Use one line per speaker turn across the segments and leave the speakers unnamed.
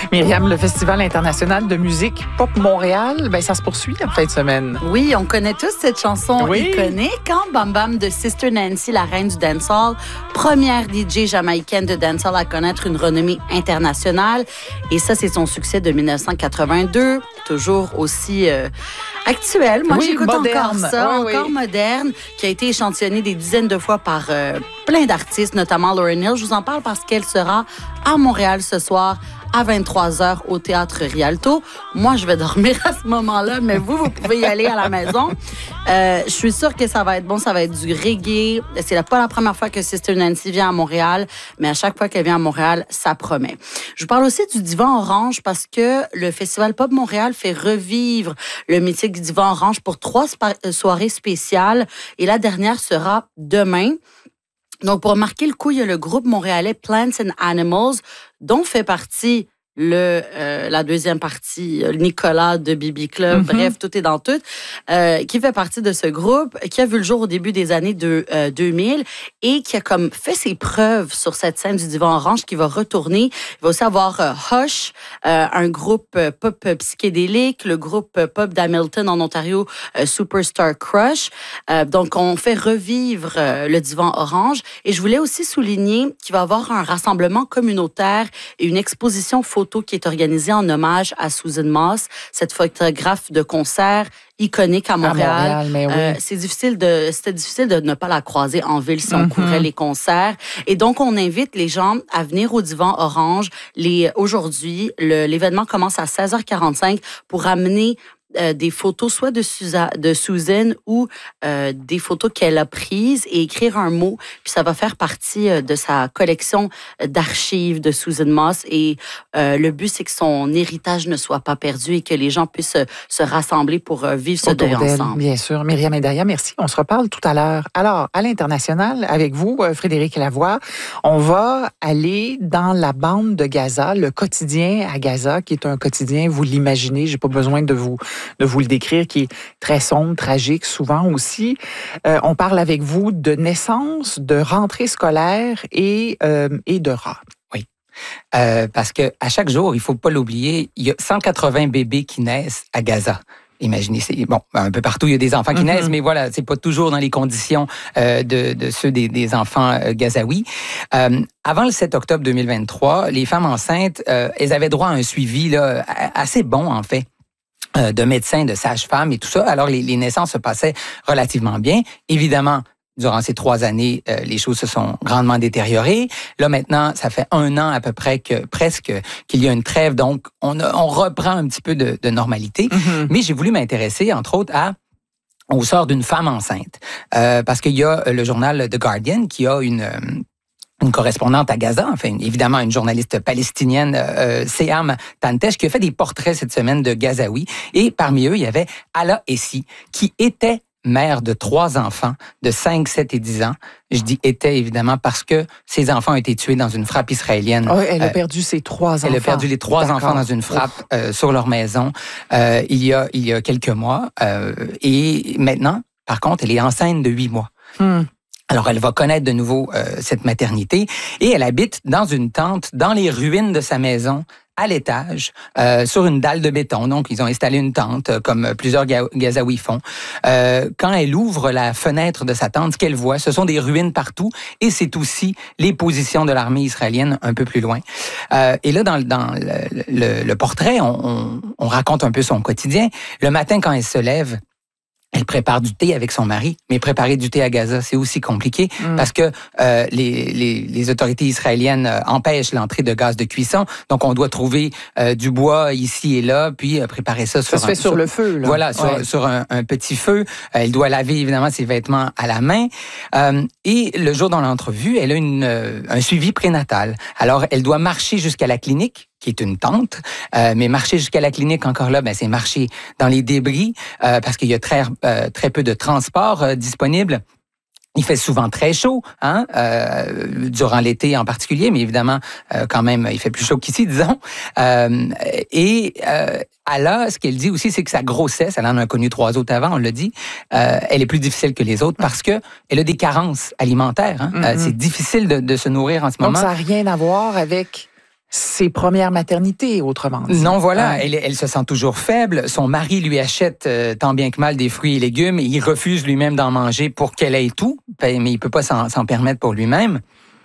Myriam, le Festival international de musique Pop Montréal, ça se poursuit en fin de semaine.
Oui, on connaît tous cette chanson iconique, hein? Bam Bam de Sister Nancy, la reine du dancehall, première DJ jamaïcaine de dancehall à connaître une renommée internationale. Et ça, c'est son succès de 1982, toujours aussi actuel. Moi, j'écoute
moderne.
encore ça, encore moderne, qui a été échantillonné des dizaines de fois par plein d'artistes, notamment Lauryn Hill. Je vous en parle parce qu'elle sera à Montréal ce soir à 23h au Théâtre Rialto. Moi, je vais dormir à ce moment-là, mais vous pouvez y aller à la maison. Je suis sûre que ça va être bon, ça va être du reggae. C'est pas la première fois que Sister Nancy vient à Montréal, mais à chaque fois qu'elle vient à Montréal, ça promet. Je vous parle aussi du Divan Orange parce que le Festival Pop Montréal fait revivre le mythique Divan Orange pour 3 soirées spéciales et la dernière sera demain. Donc, pour marquer le coup, il y a le groupe montréalais Plants and Animals, dont fait partie la deuxième partie, Nicolas de Bibi Club, bref, tout est dans tout, qui fait partie de ce groupe, qui a vu le jour au début des années 2000 et qui a comme fait ses preuves sur cette scène du Divan Orange, qui va retourner. Il va aussi avoir Hush, un groupe pop psychédélique, le groupe pop d'Hamilton en Ontario, Superstar Crush. Donc, on fait revivre le Divan Orange. Et je voulais aussi souligner qu'il va y avoir un rassemblement communautaire et une exposition photo qui est organisée en hommage à Susan Moss, cette photographe de concert iconique à Montréal. C'était difficile de ne pas la croiser en ville si on courait les concerts. Et donc, on invite les gens à venir au Divan Orange. Aujourd'hui, l'événement commence à 16h45 pour amener des photos soit de Susan ou des photos qu'elle a prises et écrire un mot. Puis ça va faire partie de sa collection d'archives de Susan Moss. Et le but, c'est que son héritage ne soit pas perdu et que les gens puissent se rassembler pour vivre ce deuil ensemble.
Bien sûr. Myriam et Daria, merci. On se reparle tout à l'heure. Alors, à l'international, avec vous, Frédéric Lavoie, on va aller dans la bande de Gaza, le quotidien à Gaza, qui est un quotidien, vous l'imaginez, j'ai pas besoin de vous le décrire, qui est très sombre, tragique, souvent aussi. On parle avec vous de naissance, de rentrée scolaire et de rats.
Oui. Parce que à chaque jour, il faut pas l'oublier, il y a 180 bébés qui naissent à Gaza. Imaginez, un peu partout, il y a des enfants qui naissent, mais voilà, c'est pas toujours dans les conditions de ceux des enfants gazaouis. Avant le 7 octobre 2023, les femmes enceintes, elles avaient droit à un suivi là, assez bon, en fait, de médecins, de sages-femmes et tout ça. Alors, les naissances se passaient relativement bien. Évidemment, durant ces 3 années, les choses se sont grandement détériorées. Là, maintenant, ça fait 1 an à peu près qu'il y a une trêve. Donc, on reprend un petit peu de normalité. Mais j'ai voulu m'intéresser, entre autres, au sort d'une femme enceinte. Parce qu'il y a le journal The Guardian qui a une correspondante à Gaza, enfin, évidemment, une journaliste palestinienne, Seham Tantesh, qui a fait des portraits cette semaine de Gazaouis. Et parmi eux, il y avait Ala Essi, qui était mère de 3 enfants de 5, 7 et 10 ans. Je dis était, évidemment, parce que ses enfants ont été tués dans une frappe israélienne.
Oh, elle a perdu ses 3 enfants.
Elle a perdu les 3 enfants dans une frappe sur leur maison il y a quelques mois. Et maintenant, par contre, elle est enceinte de 8 mois. Alors, elle va connaître de nouveau cette maternité et elle habite dans une tente dans les ruines de sa maison, à l'étage, sur une dalle de béton. Donc, ils ont installé une tente, comme plusieurs Gazaouis font. Quand elle ouvre la fenêtre de sa tente, ce qu'elle voit, ce sont des ruines partout et c'est aussi les positions de l'armée israélienne un peu plus loin. Et là, dans le portrait, on raconte un peu son quotidien. Le matin, quand elle se lève, elle prépare du thé avec son mari, mais préparer du thé à Gaza, c'est aussi compliqué parce que les autorités israéliennes empêchent l'entrée de gaz de cuisson. Donc, on doit trouver du bois ici et là, puis préparer ça
sur le feu. Là.
Voilà, sur un petit feu. Elle doit laver, évidemment, ses vêtements à la main. Et le jour dans l'entrevue, elle a un suivi prénatal. Alors, elle doit marcher jusqu'à la clinique, qui est une tente, mais marcher jusqu'à la clinique, encore là, c'est marcher dans les débris, parce qu'il y a très peu de transport disponible. Il fait souvent très chaud, durant l'été en particulier, mais évidemment, quand même, il fait plus chaud qu'ici, disons. Ala, ce qu'elle dit aussi, c'est que sa grossesse, elle en a connu 3 autres avant, on l'a dit, elle est plus difficile que les autres parce que elle a des carences alimentaires. C'est difficile de se nourrir en ce moment.
Donc, ça n'a rien à voir avec ses premières maternités, autrement dit.
Non, voilà, elle se sent toujours faible. Son mari lui achète tant bien que mal des fruits et légumes et il refuse lui-même d'en manger pour qu'elle ait tout, mais il peut pas s'en permettre pour lui-même.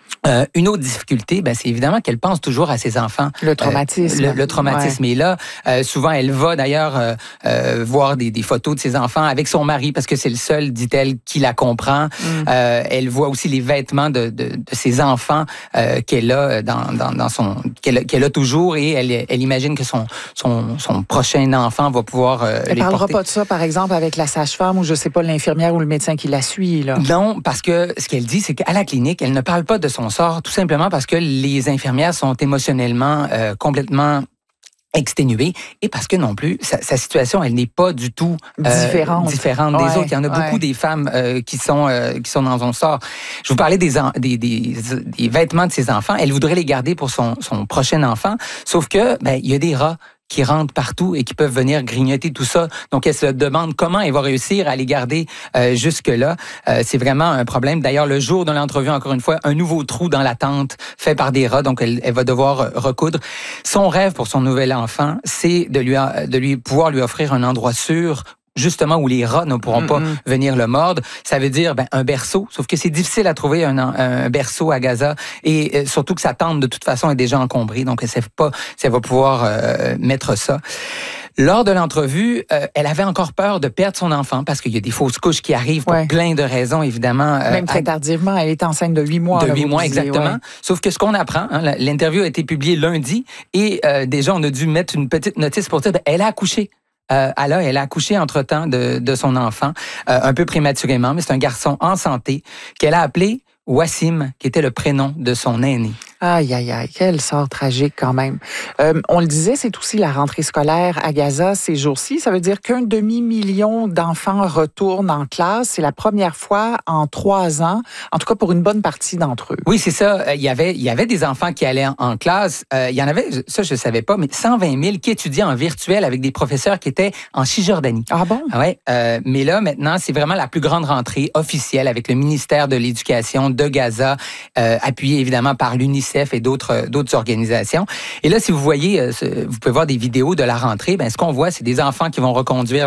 Une autre difficulté, c'est évidemment qu'elle pense toujours à ses enfants.
Le traumatisme.
Le traumatisme est là. Souvent, elle va d'ailleurs voir des photos de ses enfants avec son mari parce que c'est le seul, dit-elle, qui la comprend. Elle voit aussi les vêtements de ses enfants qu'elle a dans son qu'elle a toujours et elle imagine que son prochain enfant va pouvoir
Elle
les
parlera
porter.
pas de ça, par exemple, avec la sage-femme ou je sais pas l'infirmière ou le médecin qui la suit là.
Non, parce que ce qu'elle dit, c'est qu'à la clinique, elle ne parle pas de son sort, tout simplement parce que les infirmières sont émotionnellement complètement exténuée et parce que non plus, sa situation, elle n'est pas du tout différente des autres. Il y en a beaucoup des femmes qui sont dans son sort. Je vous parlais des vêtements de ses enfants. Elle voudrait les garder pour son prochain enfant, sauf que il y a des rats qui rentrent partout et qui peuvent venir grignoter tout ça. Donc, elle se demande comment elle va réussir à les garder jusque-là. C'est vraiment un problème. D'ailleurs, le jour de l'entrevue, encore une fois, un nouveau trou dans la tente fait par des rats. Donc, elle va devoir recoudre. Son rêve pour son nouvel enfant, c'est de lui pouvoir lui offrir un endroit sûr justement où les rats ne pourront pas venir le mordre. Ça veut dire un berceau, sauf que c'est difficile à trouver un berceau à Gaza et surtout que sa tente de toute façon est déjà encombrée, donc elle ne sait pas si elle va pouvoir mettre ça. Lors de l'entrevue, elle avait encore peur de perdre son enfant parce qu'il y a des fausses couches qui arrivent pour plein de raisons, évidemment.
Même très tardivement, elle est enceinte de 8 mois.
De 8 mois, exactement. Sauf que ce qu'on apprend, l'interview a été publiée lundi et déjà, on a dû mettre une petite notice pour dire elle a accouché. Elle a accouché entre-temps de son enfant, un peu prématurément, mais c'est un garçon en santé qu'elle a appelé Wassim, qui était le prénom de son aîné.
Aïe, aïe, aïe, quel sort tragique quand même. On le disait, c'est aussi la rentrée scolaire à Gaza ces jours-ci. Ça veut dire qu'un demi-million d'enfants retournent en classe. C'est la première fois en 3 ans, en tout cas pour une bonne partie d'entre eux.
Oui, c'est ça. Il y avait des enfants qui allaient en classe. Il y en avait, ça je ne savais pas, mais 120 000 qui étudiaient en virtuel avec des professeurs qui étaient en Cisjordanie.
Ah bon?
Oui, mais là, maintenant, c'est vraiment la plus grande rentrée officielle avec le ministère de l'Éducation de Gaza, appuyé évidemment par l'UNICEF et d'autres organisations. Et là, si vous voyez, vous pouvez voir des vidéos de la rentrée, ce qu'on voit, c'est des enfants qui vont reconduire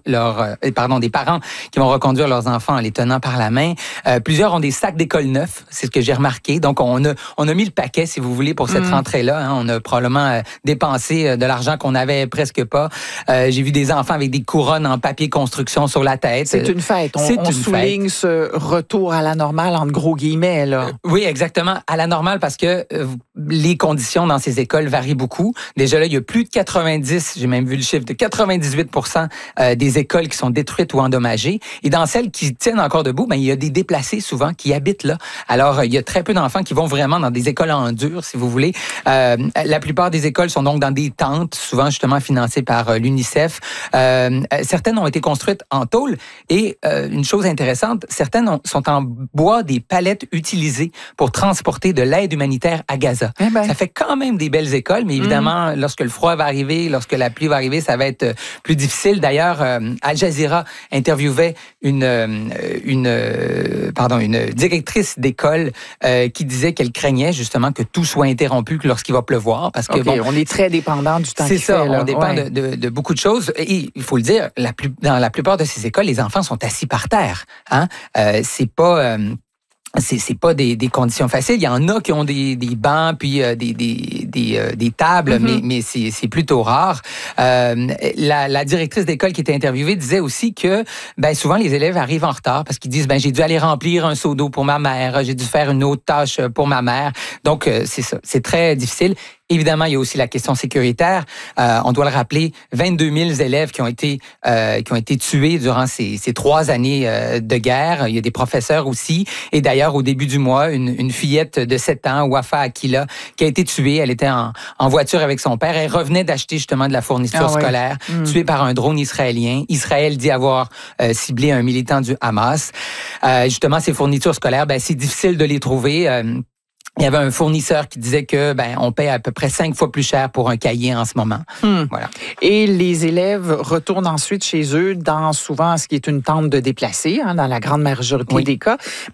des parents qui vont reconduire leurs enfants en les tenant par la main. Plusieurs ont des sacs d'école neufs, c'est ce que j'ai remarqué. Donc, on a mis le paquet, si vous voulez, pour cette rentrée-là. On a probablement dépensé de l'argent qu'on n'avait presque pas. J'ai vu des enfants avec des couronnes en papier construction sur la tête.
C'est une fête. On souligne ce retour à la normale, entre gros guillemets, là.
Oui, exactement. À la normale, parce que les conditions dans ces écoles varient beaucoup. Déjà là, il y a plus de 90, j'ai même vu le chiffre, de 98% des écoles qui sont détruites ou endommagées. Et dans celles qui tiennent encore debout, il y a des déplacés souvent qui habitent là. Alors, il y a très peu d'enfants qui vont vraiment dans des écoles en dur, si vous voulez. La plupart des écoles sont donc dans des tentes, souvent justement financées par l'UNICEF. Certaines ont été construites en tôle. Et une chose intéressante, certaines sont en bois des palettes utilisées pour transporter de l'aide humanitaire à Gaza. Ça fait quand même des belles écoles, mais évidemment, lorsque le froid va arriver, lorsque la pluie va arriver, ça va être plus difficile. D'ailleurs, Al Jazeera interviewait une directrice d'école qui disait qu'elle craignait justement que tout soit interrompu lorsqu'il va pleuvoir. Parce que
on est très dépendant du temps qu'il fait.
C'est ça, on dépend de beaucoup de choses. Et il faut le dire, dans la plupart de ces écoles, les enfants sont assis par terre. C'est pas... C'est pas des conditions faciles. Il y en a qui ont des bancs puis des tables, mais c'est plutôt rare. La directrice d'école qui était interviewée disait aussi que souvent les élèves arrivent en retard parce qu'ils disent j'ai dû aller remplir un seau d'eau pour ma mère, j'ai dû faire une autre tâche pour ma mère. Donc c'est ça, c'est très difficile. Évidemment, il y a aussi la question sécuritaire. On doit le rappeler, 22 000 élèves qui ont été tués durant ces 3 années de guerre. Il y a des professeurs aussi. Et d'ailleurs, au début du mois, une fillette de 7 ans, Wafa Akila, qui a été tuée. Elle était en voiture avec son père. Elle revenait d'acheter justement de la fourniture scolaire, tuée par un drone israélien. Israël dit avoir ciblé un militant du Hamas. Justement, ces fournitures scolaires, c'est difficile de les trouver. Il y avait un fournisseur qui disait que on paie à peu près 5 fois plus cher pour un cahier en ce moment. Voilà.
Et les élèves retournent ensuite chez eux dans souvent ce qui est une tente de déplacés, dans la grande majorité des cas.